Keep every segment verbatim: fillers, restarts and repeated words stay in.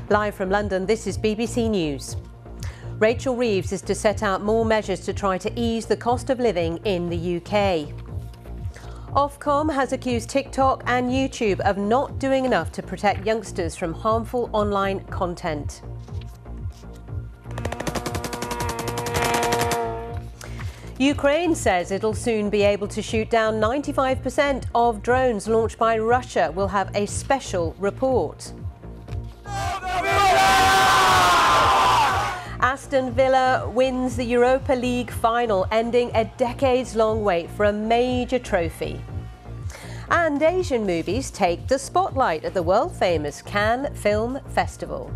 Live from London, this is B B C News. Rachel Reeves is to set out more measures to try to ease the cost of living in the U K. Ofcom has accused TikTok and YouTube of not doing enough to protect youngsters from harmful online content. Ukraine says it'll soon be able to shoot down ninety-five percent of drones launched by Russia. Will have a special report. Aston Villa wins the Europa League final, ending a decades-long wait for a major trophy. And Asian movies take the spotlight at the world-famous Cannes Film Festival.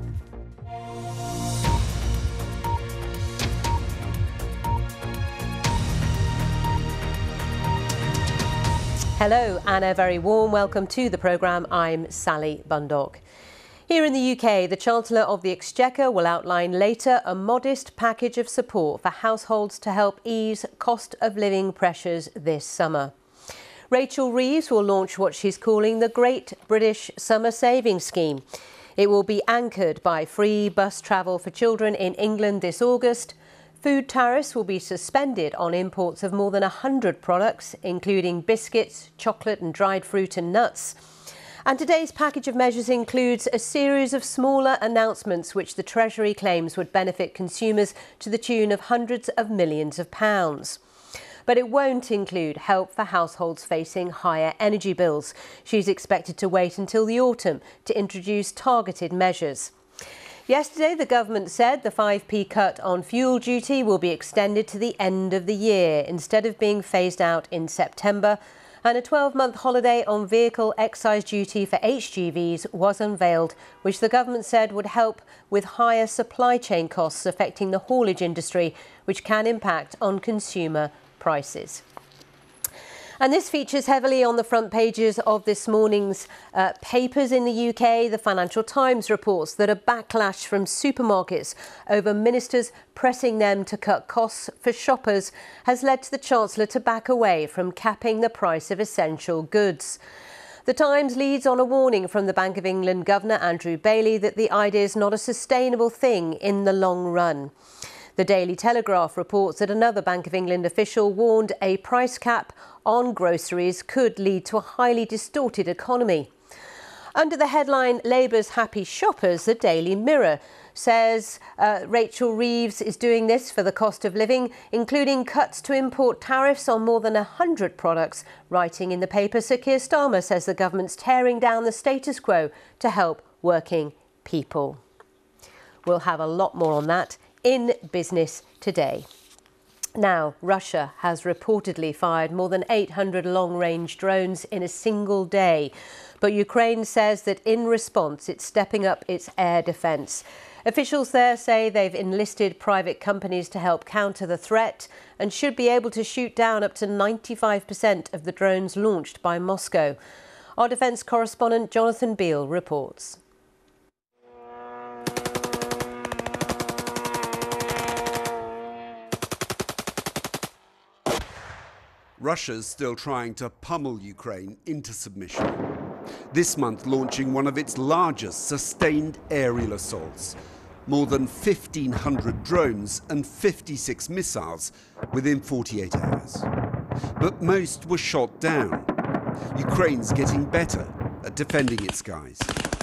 Hello and a very warm welcome to the programme. I'm Sally Bundock. Here in the U K, the Chancellor of the Exchequer will outline later a modest package of support for households to help ease cost of living pressures this summer. Rachel Reeves will launch what she's calling the Great British Summer Savings Scheme. It will be anchored by free bus travel for children in England this August. Food tariffs will be suspended on imports of more than one hundred products, including biscuits, chocolate and dried fruit and nuts. And today's package of measures includes a series of smaller announcements which the Treasury claims would benefit consumers to the tune of hundreds of millions of pounds. But it won't include help for households facing higher energy bills. She's expected to wait until the autumn to introduce targeted measures. Yesterday, the government said the five p cut on fuel duty will be extended to the end of the year instead of being phased out in September. And a twelve-month holiday on vehicle excise duty for H G Vs was unveiled, which the government said would help with higher supply chain costs affecting the haulage industry, which can impact on consumer prices. And this features heavily on the front pages of this morning's uh, papers in the U K. The Financial Times reports that a backlash from supermarkets over ministers pressing them to cut costs for shoppers has led to the Chancellor to back away from capping the price of essential goods. The Times leads on a warning from the Bank of England Governor Andrew Bailey that the idea is not a sustainable thing in the long run. The Daily Telegraph reports that another Bank of England official warned a price cap on groceries could lead to a highly distorted economy. Under the headline Labour's Happy Shoppers, the Daily Mirror says uh, Rachel Reeves is doing this for the cost of living, including cuts to import tariffs on more than one hundred products. Writing in the paper, Sir Keir Starmer says the government's tearing down the status quo to help working people. We'll have a lot more on that in Business Today. Now, Russia has reportedly fired more than eight hundred long-range drones in a single day. But Ukraine says that in response, it's stepping up its air defence. Officials there say they've enlisted private companies to help counter the threat and should be able to shoot down up to ninety-five percent of the drones launched by Moscow. Our defence correspondent Jonathan Beale reports. Russia's still trying to pummel Ukraine into submission. This month launching one of its largest sustained aerial assaults. More than fifteen hundred drones and fifty-six missiles within forty-eight hours. But most were shot down. Ukraine's getting better at defending its skies.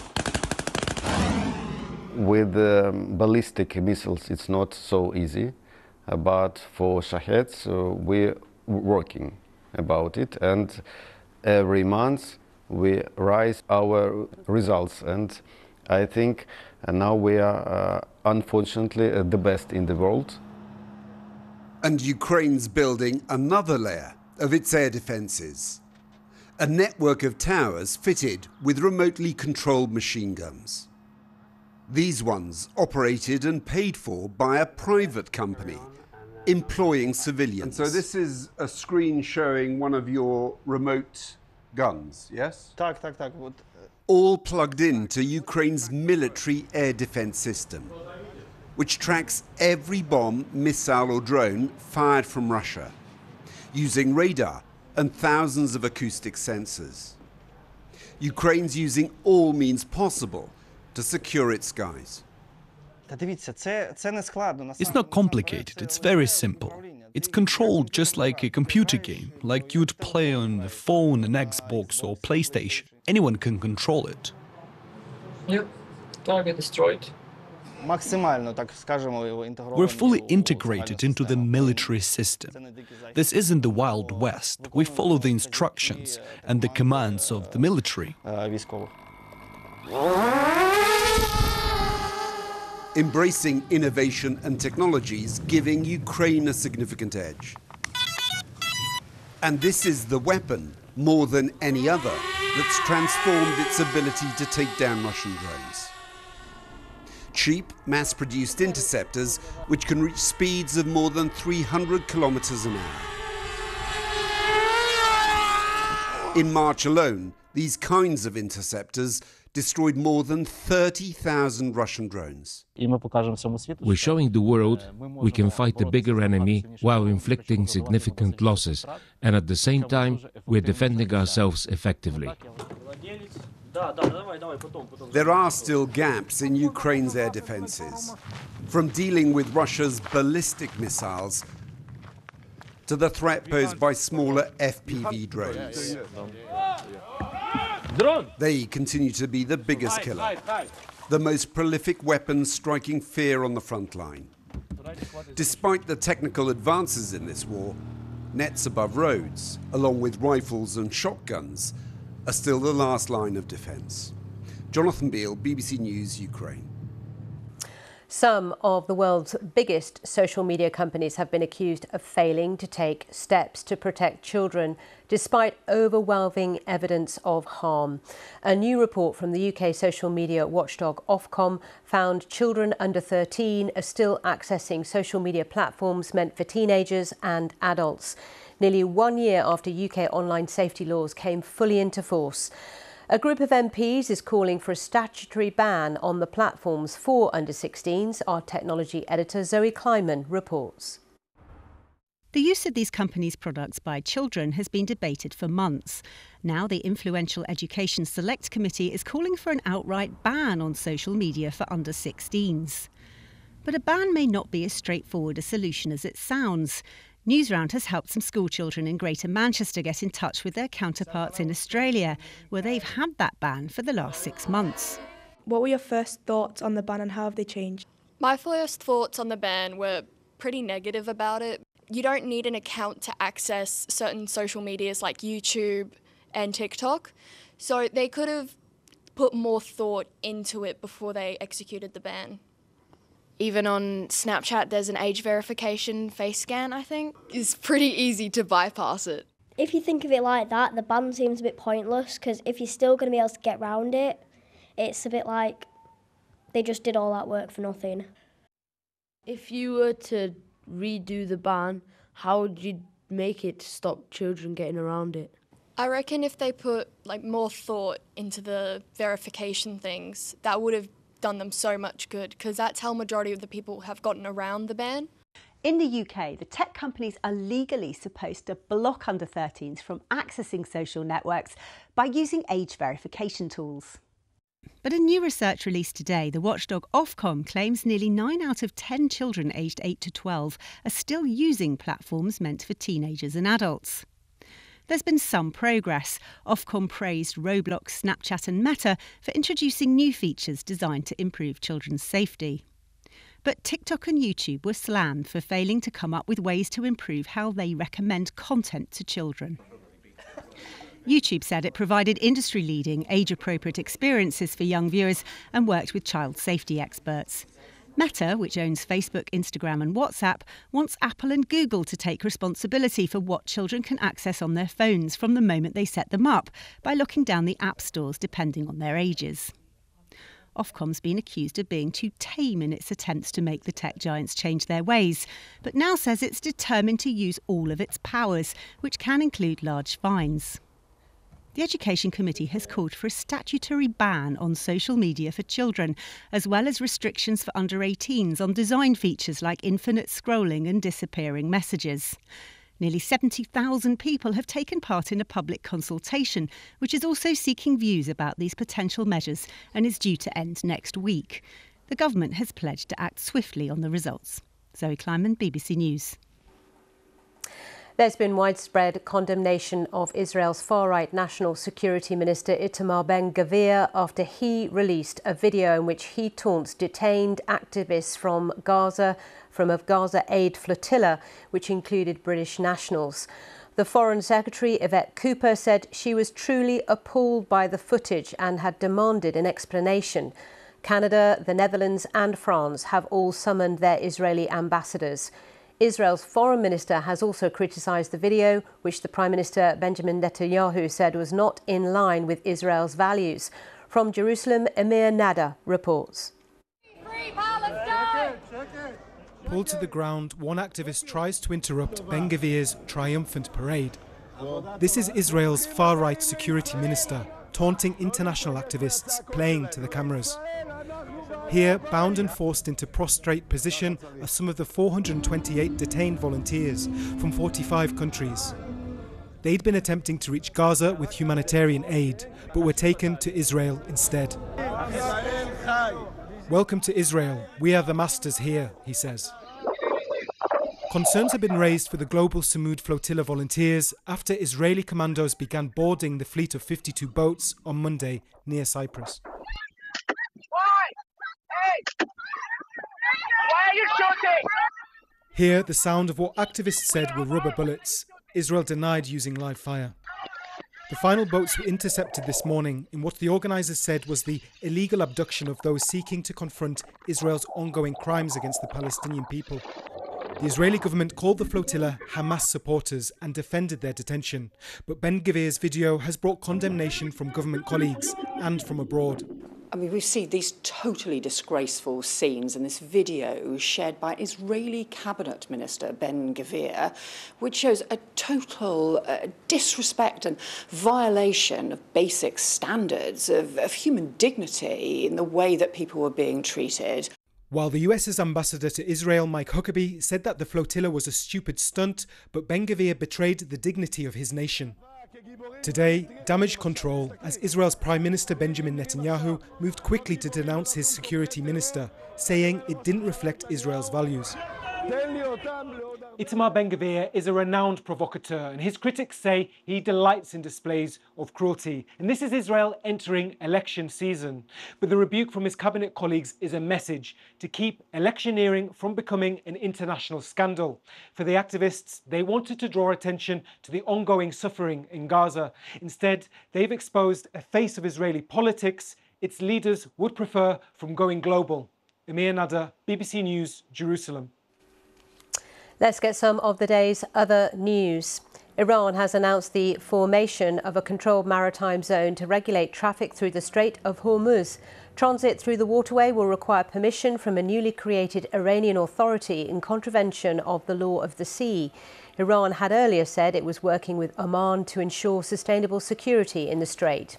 With um, ballistic missiles it's not so easy, uh, but for Shaheds uh, we're working about it, and every month we rise our results, and I think uh, now we are uh, unfortunately uh, the best in the world. And Ukraine's building another layer of its air defences. A network of towers fitted with remotely controlled machine guns. These ones operated and paid for by a private company, employing civilians. And so this is a screen showing one of your remote guns, yes? Tak, tak, tak. All plugged into Ukraine's military air defense system, which tracks every bomb, missile or drone fired from Russia, using radar and thousands of acoustic sensors. Ukraine's using all means possible to secure its skies. It's not complicated, it's very simple. It's controlled just like a computer game, like you'd play on a phone, an Xbox or PlayStation. Anyone can control it. Yep, target destroyed. We're fully integrated into the military system. This isn't the Wild West. We follow the instructions and the commands of the military. Embracing innovation and technologies, giving Ukraine a significant edge. And this is the weapon, more than any other, that's transformed its ability to take down Russian drones. Cheap, mass-produced interceptors which can reach speeds of more than three hundred kilometers an hour. In March alone, these kinds of interceptors destroyed more than thirty thousand Russian drones. We're showing the world we can fight a bigger enemy while inflicting significant losses, and at the same time, we're defending ourselves effectively. There are still gaps in Ukraine's air defenses, from dealing with Russia's ballistic missiles to the threat posed by smaller F P V drones. They continue to be the biggest killer, the most prolific weapons striking fear on the front line. Despite the technical advances in this war, nets above roads, along with rifles and shotguns, are still the last line of defence. Jonathan Beale, B B C News, Ukraine. Some of the world's biggest social media companies have been accused of failing to take steps to protect children despite overwhelming evidence of harm. A new report from the U K social media watchdog Ofcom found children under thirteen are still accessing social media platforms meant for teenagers and adults, nearly one year after U K online safety laws came fully into force. A group of M Ps is calling for a statutory ban on the platforms for under sixteens. Our technology editor Zoe Kleiman reports. The use of these companies' products by children has been debated for months. Now the influential Education Select Committee is calling for an outright ban on social media for under sixteens. But a ban may not be as straightforward a solution as it sounds. Newsround has helped some schoolchildren in Greater Manchester get in touch with their counterparts in Australia, where they've had that ban for the last six months. What were your first thoughts on the ban and how have they changed? My first thoughts on the ban were pretty negative about it. You don't need an account to access certain social medias like YouTube and TikTok, so they could have put more thought into it before they executed the ban. Even on Snapchat, there's an age verification face scan, I think. It's pretty easy to bypass it. If you think of it like that, the ban seems a bit pointless, because if you're still going to be able to get around it, it's a bit like they just did all that work for nothing. If you were to redo the ban, how would you make it to stop children getting around it? I reckon if they put like more thought into the verification things, that would have done them so much good, because that's how majority of the people have gotten around the ban. In the U K, the tech companies are legally supposed to block under thirteens from accessing social networks by using age verification tools. But a new research released today, the watchdog Ofcom claims nearly nine out of ten children aged eight to twelve are still using platforms meant for teenagers and adults. There's been some progress. Ofcom praised Roblox, Snapchat and Meta for introducing new features designed to improve children's safety. But TikTok and YouTube were slammed for failing to come up with ways to improve how they recommend content to children. YouTube said it provided industry-leading, age-appropriate experiences for young viewers and worked with child safety experts. Meta, which owns Facebook, Instagram and WhatsApp, wants Apple and Google to take responsibility for what children can access on their phones from the moment they set them up by locking down the app stores depending on their ages. Ofcom's been accused of being too tame in its attempts to make the tech giants change their ways, but now says it's determined to use all of its powers, which can include large fines. The Education Committee has called for a statutory ban on social media for children, as well as restrictions for under eighteens on design features like infinite scrolling and disappearing messages. Nearly seventy thousand people have taken part in a public consultation, which is also seeking views about these potential measures and is due to end next week. The government has pledged to act swiftly on the results. Zoe Kleiman, B B C News. There's been widespread condemnation of Israel's far-right National Security Minister Itamar Ben-Gvir after he released a video in which he taunts detained activists from Gaza, from a Gaza aid flotilla, which included British nationals. The Foreign Secretary, Yvette Cooper, said she was truly appalled by the footage and had demanded an explanation. Canada, the Netherlands and France have all summoned their Israeli ambassadors. Israel's foreign minister has also criticised the video, which the Prime Minister Benjamin Netanyahu said was not in line with Israel's values. From Jerusalem, Amir Nada reports. Free Palestine! Pulled to the ground, one activist tries to interrupt Ben-Gvir's triumphant parade. This is Israel's far-right security minister, taunting international activists, playing to the cameras. Here, bound and forced into prostrate position, are some of the four hundred twenty-eight detained volunteers from forty-five countries. They'd been attempting to reach Gaza with humanitarian aid, but were taken to Israel instead. Welcome to Israel. We are the masters here, he says. Concerns have been raised for the global Samud flotilla volunteers after Israeli commandos began boarding the fleet of fifty-two boats on Monday near Cyprus. Why are you shooting? Here, the sound of what activists said were rubber bullets. Israel denied using live fire. The final boats were intercepted this morning in what the organisers said was the illegal abduction of those seeking to confront Israel's ongoing crimes against the Palestinian people. The Israeli government called the flotilla Hamas supporters and defended their detention, but Ben-Gvir's video has brought condemnation from government colleagues and from abroad. I mean, we see these totally disgraceful scenes in this video shared by Israeli cabinet minister Ben-Gvir, which shows a total uh, disrespect and violation of basic standards of, of human dignity in the way that people were being treated. While the US's ambassador to Israel, Mike Huckabee, said that the flotilla was a stupid stunt, but Ben-Gvir betrayed the dignity of his nation. Today, damage control, as Israel's Prime Minister Benjamin Netanyahu moved quickly to denounce his security minister, saying it didn't reflect Israel's values. Itamar Ben-Gvir is a renowned provocateur, and his critics say he delights in displays of cruelty. And this is Israel entering election season. But the rebuke from his cabinet colleagues is a message to keep electioneering from becoming an international scandal. For the activists, they wanted to draw attention to the ongoing suffering in Gaza. Instead, they've exposed a face of Israeli politics its leaders would prefer from going global. Amir Nada, B B C News, Jerusalem. Let's get some of the day's other news. Iran has announced the formation of a controlled maritime zone to regulate traffic through the Strait of Hormuz. Transit through the waterway will require permission from a newly created Iranian authority in contravention of the law of the sea. Iran had earlier said it was working with Oman to ensure sustainable security in the strait.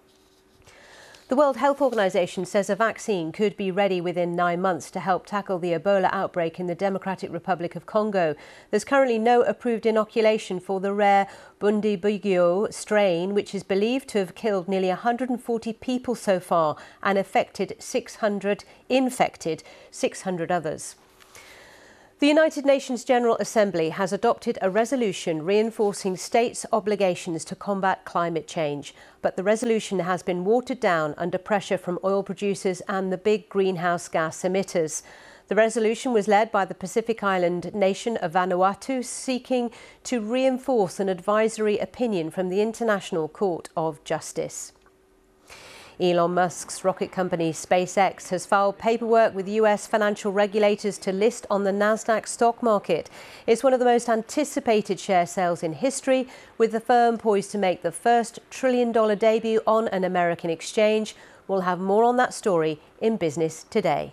The World Health Organization says a vaccine could be ready within nine months to help tackle the Ebola outbreak in the Democratic Republic of Congo. There's currently no approved inoculation for the rare Bundibugyo strain, which is believed to have killed nearly one hundred forty people so far and affected six hundred, infected six hundred others. The United Nations General Assembly has adopted a resolution reinforcing states' obligations to combat climate change, but the resolution has been watered down under pressure from oil producers and the big greenhouse gas emitters. The resolution was led by the Pacific Island nation of Vanuatu, seeking to reinforce an advisory opinion from the International Court of Justice. Elon Musk's rocket company SpaceX has filed paperwork with U S financial regulators to list on the Nasdaq stock market. It's one of the most anticipated share sales in history, with the firm poised to make the first trillion dollar debut on an American exchange. We'll have more on that story in Business Today.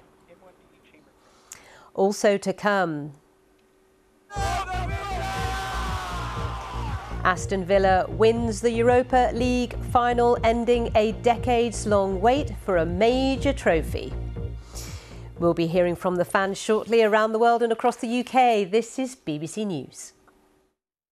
Also to come. Aston Villa wins the Europa League final, ending a decades-long wait for a major trophy. We'll be hearing from the fans shortly around the world and across the U K. This is B B C News.